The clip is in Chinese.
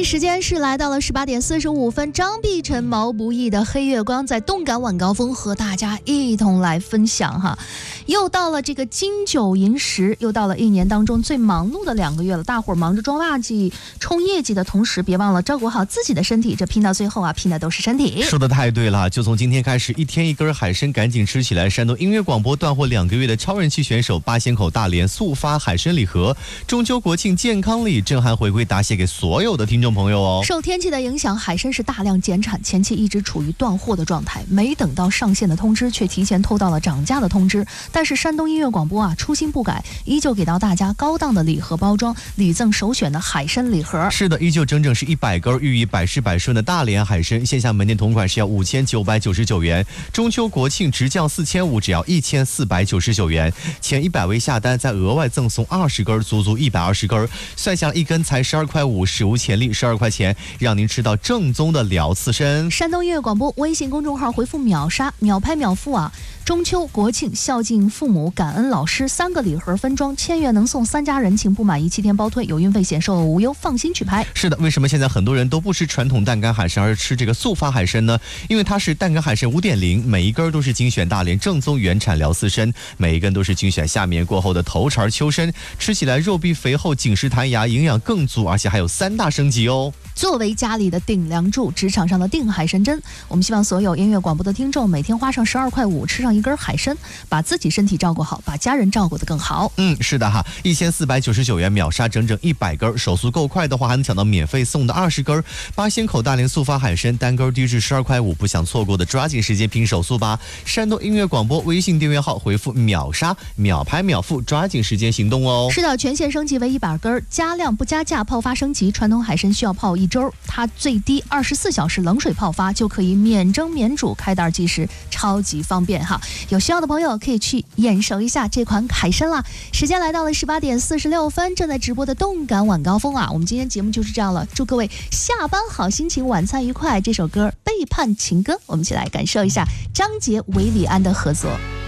时间是来到了18点45分，张碧晨、毛不易的《黑月光》在动感晚高峰和大家一同来分享哈。又到了这个金九银十，又到了一年当中最忙碌的2个月了。大伙儿忙着装袜季、冲业绩的同时，别忘了照顾好自己的身体。这拼到最后啊，拼的都是身体。 说的太对了，就从今天开始，一天一根海参，赶紧吃起来！山东音乐广播断货2个月的超人气选手八仙口大连速发海参礼盒，中秋国庆健康礼震撼回归，答谢给所有的听众朋友哦。 受天气的影响，海参是大量减产，前期一直处于断货的状态，没等到上线的通知，却提前偷到了涨价的通知。但是山东音乐广播啊，初心不改，依旧给到大家高档的礼盒包装，礼赠首选的海参礼盒。 是的，依旧整整是100根，寓意百试百顺的大连海参，线下门店同款是要5999元，中秋国庆直降4500，只要1499元。前100位下单再额外赠送20根，足足120根，算下一根才12块5，史无前例，12块钱让您吃到正宗的辽刺参。 山东音乐广播微信公众号回复秒杀，秒拍秒付啊！中秋国庆孝敬父母，感恩老师，3个礼盒分装，1000元能送3家人，情不满意7天包退，有运费险，售后无忧，放心取牌。 是的，为什么现在很多人都不吃传统淡干海参，而吃这个速发海参呢？因为它是淡干海参 5.0， 每一根都是精选大连正宗原产辽刺参，每一根都是精选夏眠过后的头茬秋参，吃起来肉壁肥厚，紧实弹牙，营养更足，而且还有3大升级哦。 作为家里的顶梁柱，职场上的定海神针，我们希望所有音乐广播的听众每天花上12块5，吃上一根海参，把自己身体照顾好，把家人照顾得更好。 是的哈，1499元秒杀整整100根，手速够快的话还能抢到免费送的20根。八仙口大连速发海参，单根低至12块5，不想错过的抓紧时间拼手速吧！山东音乐广播微信订阅号回复秒杀，秒拍秒付，抓紧时间行动哦。 是的，全线升级为100根，加量不加价，泡发升级。传统海参需要泡1周，它最低24小时冷水泡发就可以免蒸免煮，开袋即食，超级方便哈！有需要的朋友可以去验收一下这款海参啦。时间来到了18点46分，正在直播的动感晚高峰啊，我们今天节目就是这样了，祝各位下班好心情，晚餐愉快。这首歌《背叛情歌》，我们一起来感受一下张杰、韦礼安的合作。